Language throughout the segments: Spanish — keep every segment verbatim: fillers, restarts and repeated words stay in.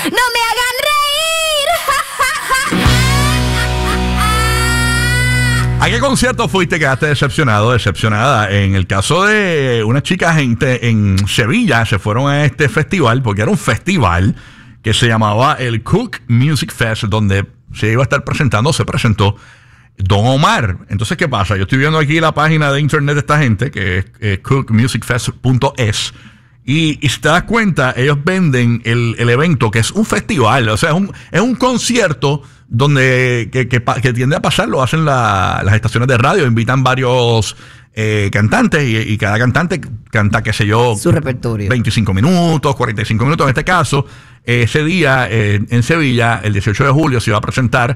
no me hagan reír. ¿A qué concierto fuiste que quedaste decepcionado, decepcionada? En el caso de unas chicas en, en Sevilla, se fueron a este festival, porque era un festival que se llamaba el Cook Music Fest, donde se iba a estar presentando, se presentó Don Omar. Entonces, ¿qué pasa? Yo estoy viendo aquí la página de internet de esta gente, que es eh, cook music fest punto es, y, y si te das cuenta, ellos venden el, el evento, que es un festival, o sea, es un, es un concierto donde que, que, que tiende a pasar, lo hacen la, las estaciones de radio, invitan varios eh, cantantes y, y cada cantante canta, qué sé yo, su repertorio, veinticinco minutos, cuarenta y cinco minutos. En este caso, eh, ese día eh, en Sevilla, el dieciocho de julio, se iba a presentar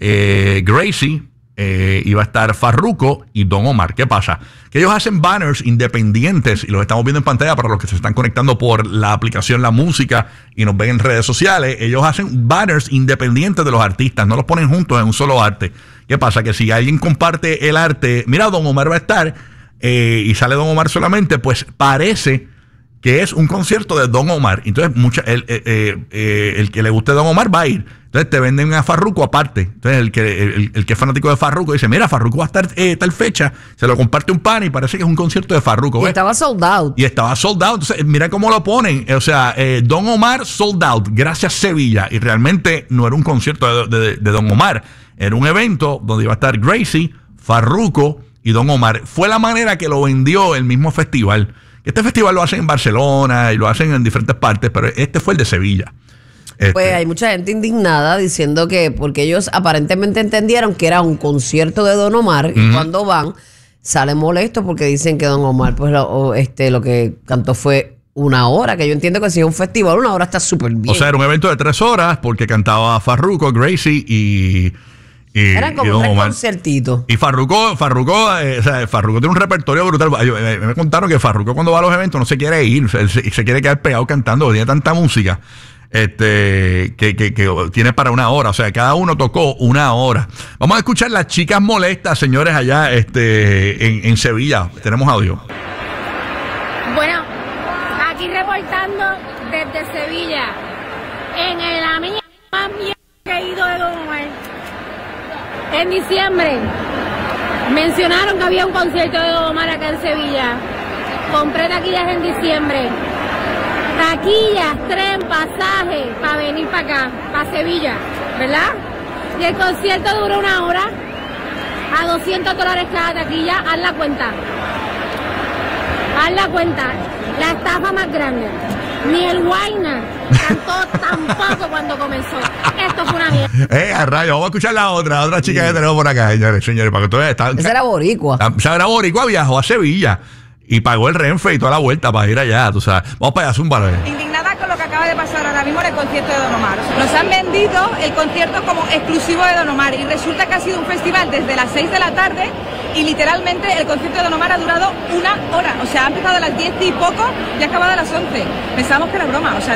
eh, Gracie, eh, iba a estar Farruko y Don Omar. ¿Qué pasa? Que ellos hacen banners independientes y los estamos viendo en pantalla para los que se están conectando por la aplicación La Música y nos ven en redes sociales. Ellos hacen banners independientes de los artistas, no los ponen juntos en un solo arte. ¿Qué pasa? Que si alguien comparte el arte, mira, Don Omar va a estar eh, y sale Don Omar solamente, pues parece que es un concierto de Don Omar. Entonces, mucha, el, eh, eh, el que le guste Don Omar va a ir. Entonces, te venden a Farruko aparte. Entonces, el que, el, el que es fanático de Farruko dice, mira, Farruko va a estar eh, tal fecha. Se lo comparte un pan y parece que es un concierto de Farruko. Y ¿ves? estaba sold out. Y estaba sold out. Entonces, mira cómo lo ponen. O sea, eh, Don Omar sold out. Gracias, Sevilla. Y realmente no era un concierto de, de, de Don Omar. Era un evento donde iba a estar Gracie, Farruko y Don Omar. Fue la manera que lo vendió el mismo festival. Este festival lo hacen en Barcelona y lo hacen en diferentes partes, pero este fue el de Sevilla. Este. Pues hay mucha gente indignada diciendo que porque ellos aparentemente entendieron que era un concierto de Don Omar, uh-huh. y cuando van salen molestos porque dicen que Don Omar pues lo, este, lo que cantó fue una hora, que yo entiendo que si es un festival una hora está súper bien. O sea, era un evento de tres horas porque cantaba Farruko, Gracie y... Y, eran como tres conciertitos. Y Farruko, Farruko, eh, o sea, Farruko tiene un repertorio brutal. Yo, eh, me contaron que Farruko cuando va a los eventos no se quiere ir, se, se, se quiere quedar pegado cantando, tiene tanta música este que, que, que tiene para una hora. O sea, cada uno tocó una hora. Vamos a escuchar las chicas molestas, señores, allá este en, en Sevilla. Tenemos audio. Bueno, aquí reportando desde Sevilla, en el amigo más mierda que he ido de Don Omar. En diciembre mencionaron que había un concierto de Don Omar acá en Sevilla. Compré taquillas en diciembre. Taquillas, tren, pasaje para venir para acá, para Sevilla, ¿verdad? Y el concierto duró una hora, a doscientos dólares cada taquilla. Haz la cuenta. Haz la cuenta. La estafa más grande. Ni el Guayna cantó tampoco cuando comenzó. Esto fue una mierda. Eh, a rayo, vamos a escuchar la otra, la otra chica sí. que tenemos por acá, señores, señores, para que ustedes están. Esa era boricua. Esa era boricua, viajó a Sevilla y pagó el Renfe y toda la vuelta para ir allá, tú sabes. Vamos para allá, zúmbalo. Indignada con lo que acaba de pasar ahora mismo en el concierto de Don Omar. Nos han vendido el concierto como exclusivo de Don Omar y resulta que ha sido un festival desde las seis de la tarde y literalmente el concierto de Don Omar ha durado una hora. O sea, ha empezado a las diez y poco y ha acabado a las once. Pensábamos que era broma, o sea,